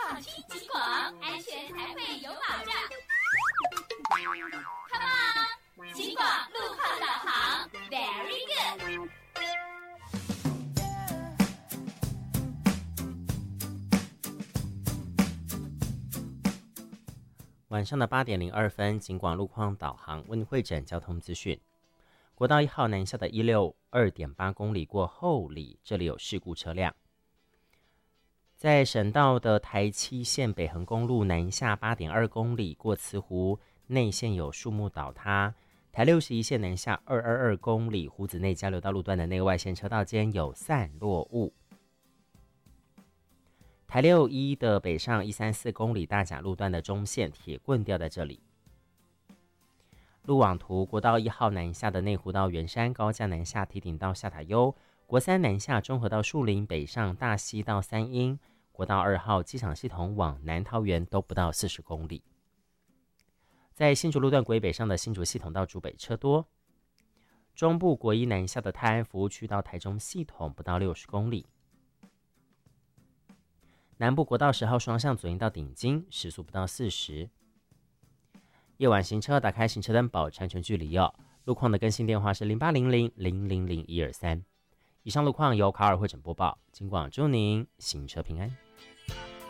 放心警广，安全才会有保障。Come on， 警广路况导航 ，Very good。 晚上的8点02分，警广路况导航为您汇整交通资讯。国道1号南下的162.8公里过后里，这里有事故车辆。在省道的台七线北横公路南下8.2公里过慈湖内线有树木倒塌，台61线南下222公里湖子内交流道路段的内外线车道间有散落物。台61的北上134公里大甲路段的中线铁棍掉在这里。路网图，国道1号南下的内湖到圆山，高架南下堤顶到下塔悠，国3南下中和到树林，北上大溪到三英，国道2号机场系统往南桃园都不到40公里。在新竹路段轨北上的新竹系统到竹北车多。中部国1南下的泰安服务区到台中系统不到60公里。南部国道10号双向左营到顶金，时速不到40。夜晚行车打开行车灯，保持安全距离哦。路况的更新电话是0800-000-123。以上路况由卡尔会诊播报，警广祝您行车平安。